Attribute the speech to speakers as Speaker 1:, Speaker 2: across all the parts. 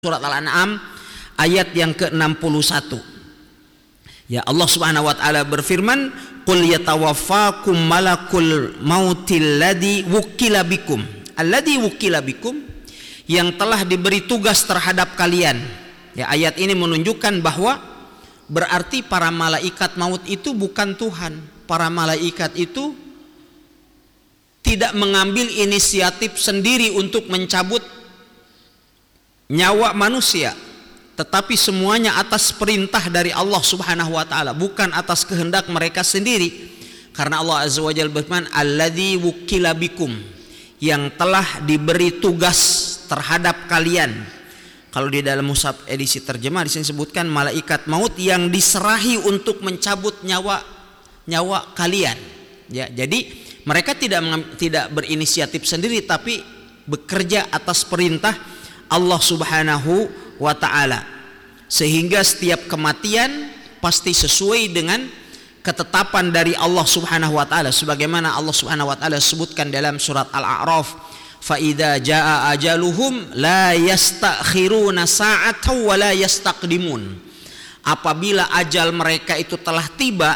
Speaker 1: Surat Al-An'am ayat yang ke-61. Ya, Allah Subhanahu wa taala berfirman, "Qul yatawaffakum malakul mautil ladzi wukila bikum." Alladzi wukila bikum, yang telah diberi tugas terhadap kalian. Ya, ayat ini menunjukkan bahwa berarti para malaikat maut itu bukan Tuhan. Para malaikat itu tidak mengambil inisiatif sendiri untuk mencabut nyawa manusia, tetapi semuanya atas perintah dari Allah Subhanahu wa taala, bukan atas kehendak mereka sendiri. Karena Allah Azza wa Jalla berfirman, "Alladzi wukila bikum," yang telah diberi tugas terhadap kalian. Kalau di dalam mushaf edisi terjemah di sini disebutkan malaikat maut yang diserahi untuk mencabut nyawa kalian. Ya, jadi mereka tidak berinisiatif sendiri, tapi bekerja atas perintah Allah Subhanahu wa ta'ala, sehingga setiap kematian pasti sesuai dengan ketetapan dari Allah Subhanahu wa ta'ala, sebagaimana Allah Subhanahu wa ta'ala sebutkan dalam surat Al-A'raf, fa idza jaa ajaluhum la yastakhiruna sa'atan wa la yastaqdimun. Apabila ajal mereka itu telah tiba,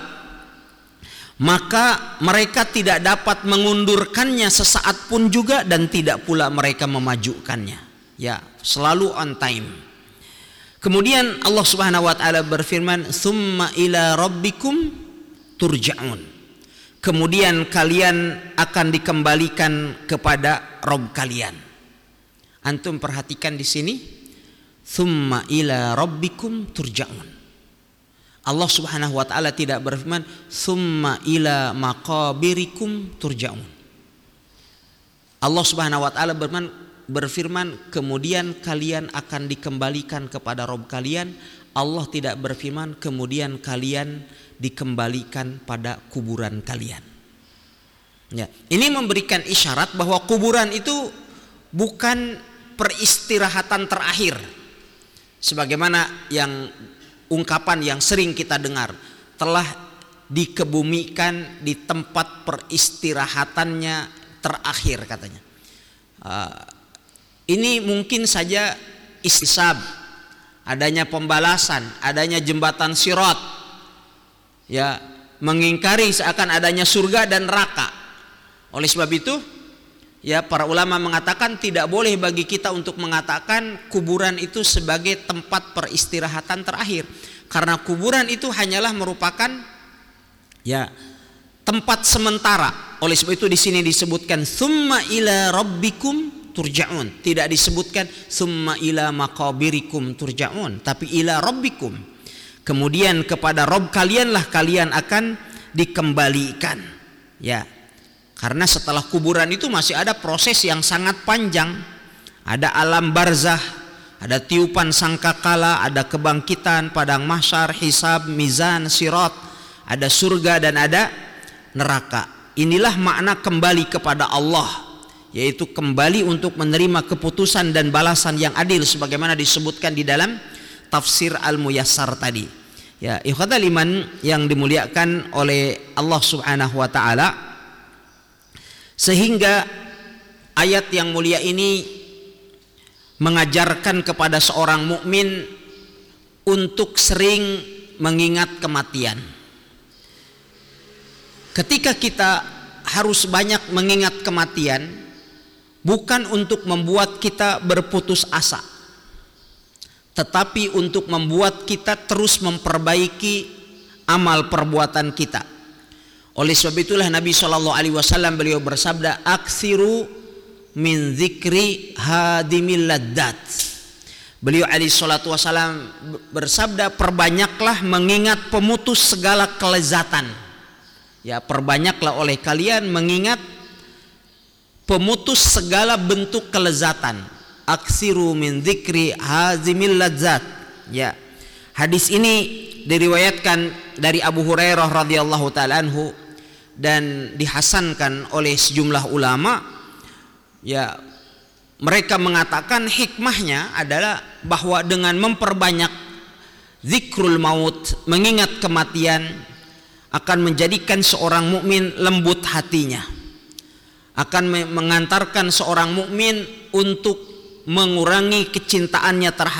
Speaker 1: maka mereka tidak dapat mengundurkannya sesaat pun juga, dan tidak pula mereka memajukannya. Ya, selalu on time. Kemudian Allah Subhanahu wa taala berfirman, "Tsumma ila rabbikum turja'un." Kemudian kalian akan dikembalikan kepada Rabb kalian. Antum perhatikan di sini, "Tsumma ila rabbikum turja'un." Allah Subhanahu wa taala tidak berfirman, "Tsumma ila maqabirikum turja'un." Allah Subhanahu wa taala berfirman, kemudian kalian akan dikembalikan kepada Rabb kalian. Allah tidak berfirman kemudian kalian dikembalikan pada kuburan kalian. Ya, ini memberikan isyarat bahwa kuburan itu bukan peristirahatan terakhir, sebagaimana yang ungkapan yang sering kita dengar, telah dikebumikan di tempat peristirahatannya terakhir katanya. Ini mungkin saja istisab, adanya pembalasan, adanya jembatan Sirat, ya, mengingkari seakan adanya surga dan neraka. Oleh sebab itu, ya, para ulama mengatakan tidak boleh bagi kita untuk mengatakan kuburan itu sebagai tempat peristirahatan terakhir, karena kuburan itu hanyalah merupakan, ya, tempat sementara. Oleh sebab itu di sini disebutkan "Tsumma ila rabbikum turja'un", tidak disebutkan "Tsumma ila maqabirikum turja'un", tapi ila rabbikum. Kemudian kepada Rabb kalianlah kalian akan dikembalikan. Ya, karena setelah kuburan itu masih ada proses yang sangat panjang. Ada alam barzah, ada tiupan sangkakala, ada kebangkitan, padang mahsyar, hisab, mizan, sirat, ada surga dan ada neraka. Inilah makna kembali kepada Allah, yaitu kembali untuk menerima keputusan dan balasan yang adil, sebagaimana disebutkan di dalam tafsir Al-Muyassar tadi. Ya, ikhwatal iman yang dimuliakan oleh Allah Subhanahu wa taala, sehingga ayat yang mulia ini mengajarkan kepada seorang mukmin untuk sering mengingat kematian. Ketika kita harus banyak mengingat kematian, bukan untuk membuat kita berputus asa, tetapi untuk membuat kita terus memperbaiki amal perbuatan kita. Oleh sebab itulah Nabi SAW beliau bersabda, "Aksiru min zikri hadimil laddat." Beliau SAW bersabda, perbanyaklah mengingat pemutus segala kelezatan. Ya, perbanyaklah oleh kalian mengingat pemutus segala bentuk kelezatan. Aksiru min dzikri hazimil ladzat. Ya, hadis ini diriwayatkan dari Abu Hurairah radhiyallahu taala anhu dan dihasankan oleh sejumlah ulama. Ya, mereka mengatakan hikmahnya adalah bahwa dengan memperbanyak zikrul maut, mengingat kematian, akan menjadikan seorang mukmin lembut hatinya, akan mengantarkan seorang mukmin untuk mengurangi kecintaannya terhadap